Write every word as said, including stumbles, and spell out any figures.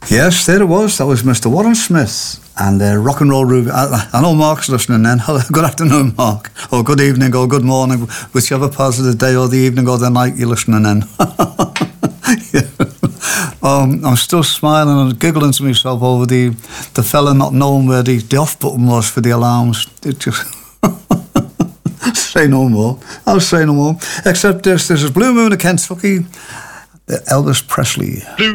Yes, there it was. That was Mister Warren Smith and uh, Rock and Roll Ruby. I, I know Mark's listening then. Good afternoon, Mark. Or good evening, or good morning, whichever part of the day or the evening or the night you're listening in. Yeah. um, I'm still smiling and giggling to myself over the, the fella not knowing where the, the off button was for the alarms. It just... Say no more. I'll say no more. Except this. This is Blue Moon of Kentucky, Elvis Presley. Blue